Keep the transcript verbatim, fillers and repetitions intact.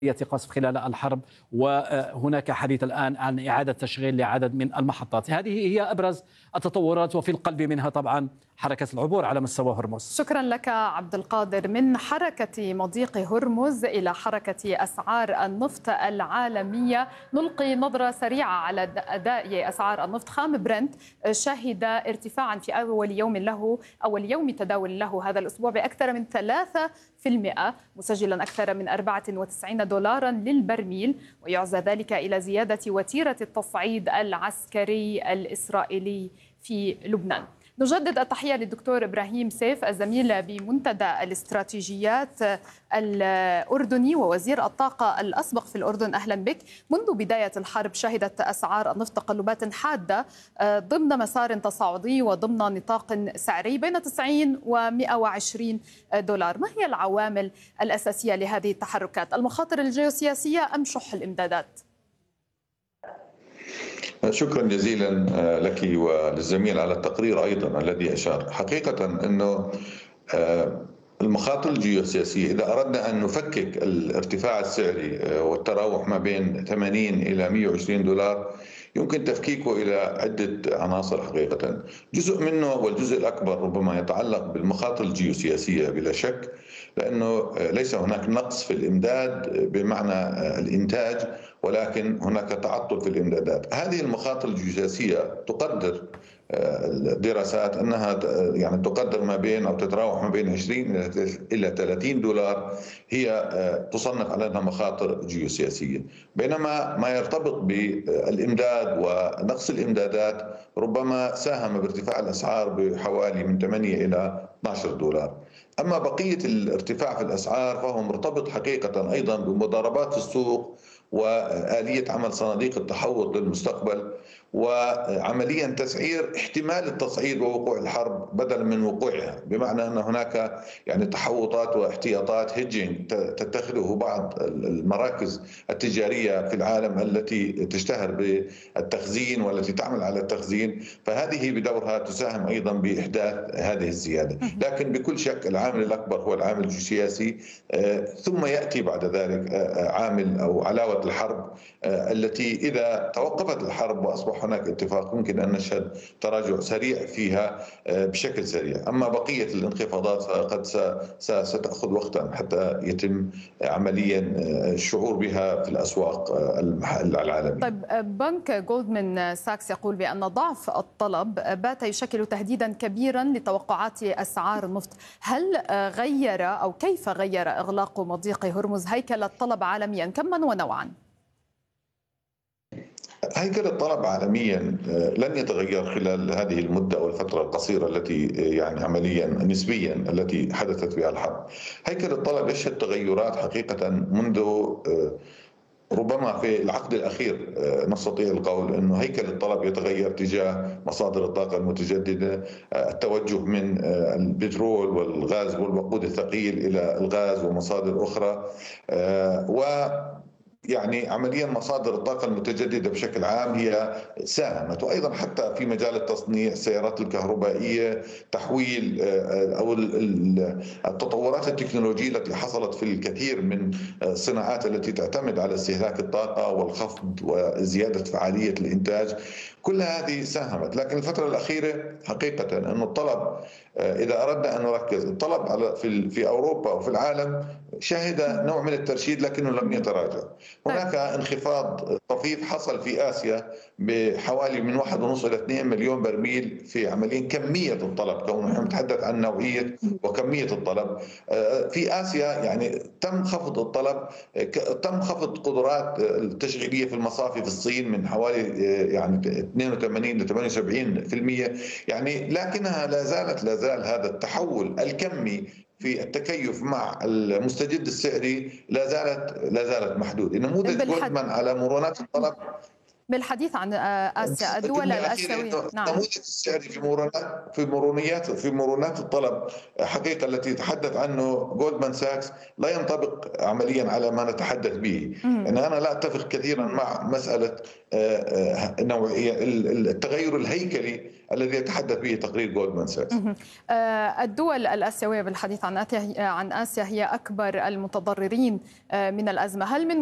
قصف خلال الحرب، وهناك حديث الآن عن إعادة تشغيل لعدد من المحطات. هذه هي أبرز التطورات، وفي القلب منها طبعا حركة العبور على مستوى هرمز. شكرا لك عبد القادر. من حركة مضيق هرمز إلى حركة أسعار النفط العالمية، نلقي نظرة سريعة على أداء أسعار النفط. خام برنت شهد ارتفاعا في أول يوم له أول يوم تداول له هذا الأسبوع بأكثر من ثلاثة في المئة، مسجلا أكثر من أربعة وتسعين دولارا للبرميل، ويعزى ذلك إلى زيادة وتيرة التصعيد العسكري الإسرائيلي في لبنان. نجدد التحية للدكتور إبراهيم سيف، الزميل بمنتدى الاستراتيجيات الأردني ووزير الطاقة الأسبق في الأردن. أهلا بك. منذ بداية الحرب شهدت أسعار النفط تقلبات حادة ضمن مسار تصاعدي وضمن نطاق سعري بين تسعين ومئة وعشرين دولار. ما هي العوامل الأساسية لهذه التحركات؟ المخاطر الجيوسياسية أم شح الإمدادات؟ شكرا جزيلا لك وللزميل على التقرير أيضا الذي أشار. حقيقة أنه المخاطر الجيوسياسية إذا أردنا أن نفكك الارتفاع السعري والتراوح ما بين ثمانين إلى مئة وعشرين دولار يمكن تفكيكه إلى عدة عناصر. حقيقة جزء منه والجزء الأكبر ربما يتعلق بالمخاطر الجيوسياسية بلا شك، لأنه ليس هناك نقص في الإمداد بمعنى الإنتاج، ولكن هناك تعطل في الإمدادات. هذه المخاطر الجيوسياسية تقدر الدراسات أنها يعني تقدر ما بين أو تتراوح ما بين عشرين إلى ثلاثين دولار، هي تصنف على أنها مخاطر جيوسياسية. بينما ما يرتبط بالإمداد ونقص الإمدادات ربما ساهم بارتفاع الأسعار بحوالي من ثمانية إلى اثني عشر دولار. أما بقية الارتفاع في الأسعار فهو مرتبط حقيقة أيضا بمضاربات السوق وآلية عمل صناديق التحوط للمستقبل، وعمليا تسعير احتمال التصعيد ووقوع الحرب بدلا من وقوعها، بمعنى أن هناك يعني تحوطات واحتياطات هيدجينج تتخذه بعض المراكز التجارية في العالم التي تشتهر بالتخزين والتي تعمل على التخزين، فهذه بدورها تساهم أيضا بإحداث هذه الزيادة. لكن بكل شك العامل الأكبر هو العامل السياسي، ثم يأتي بعد ذلك عامل أو علاوة الحرب التي إذا توقفت الحرب وأصبح هناك اتفاق ممكن أن نشهد تراجع سريع فيها بشكل سريع. أما بقية الانخفاضات قد ستأخذ وقتا حتى يتم عمليا الشعور بها في الأسواق العالمية. طيب، بنك جولدمان ساكس يقول بأن ضعف الطلب بات يشكل تهديدا كبيرا لتوقعات أسعار النفط. هل غير أو كيف غير إغلاق مضيق هرمز هيكل الطلب عالميا كما ونوعا؟ هيكل الطلب عالميا لن يتغير خلال هذه المدة أو الفترة القصيرة التي يعني عمليا نسبيا التي حدثت فيها الحرب. هيكل الطلب يشهد تغيرات حقيقة منذ ربما في العقد الأخير. نستطيع القول أنه هيكل الطلب يتغير تجاه مصادر الطاقة المتجددة، التوجه من البترول والغاز والوقود الثقيل إلى الغاز ومصادر أخرى، و يعني عمليا مصادر الطاقة المتجددة بشكل عام هي ساهمت، وأيضا حتى في مجال التصنيع، السيارات الكهربائية، تحويل أو التطورات التكنولوجية التي حصلت في الكثير من الصناعات التي تعتمد على استهلاك الطاقة والخفض وزيادة فعالية الإنتاج، كل هذه ساهمت. لكن الفترة الأخيرة حقيقة أن الطلب إذا أردنا أن نركز، الطلب على في في أوروبا وفي العالم شهد نوع من الترشيد لكنه لم يتراجع. هناك انخفاض طفيف حصل في آسيا بحوالي من واحد ونص إلى اثنين مليون برميل في عمليا كمية الطلب، كونه نحن نتحدث عن نوعية وكمية الطلب. في آسيا يعني تم خفض الطلب، تم خفض قدرات التشغيلية في المصافي في الصين من حوالي يعني اثنين وثمانين إلى ثمانية وسبعين بالمئة يعني، لكنها لا زالت لا زال هذا التحول الكمي في التكيف مع المستجد السعري لا زالت لا زالت محدود. نموذج جولدمان على مرونات الطلب بالحديث عن آسيا الدول الآسيوية. نعم. نموذج السعري في مرونات في مرونيات في مرونات الطلب حقيقة التي يتحدث عنه جولدمان ساكس لا ينطبق عمليا على ما نتحدث به. إن أنا لا أتفق كثيرا مع مسألة نوعية التغير الهيكلي الذي يتحدث به تقرير جولدمان ساكس. الدول الآسيوية بالحديث عن آسيا هي أكبر المتضررين من الأزمة. هل من